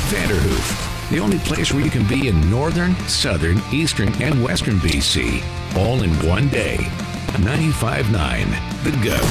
Vanderhoof, the only place where you can be in northern, southern, eastern, and western BC, all in one day. 95.9 The Go.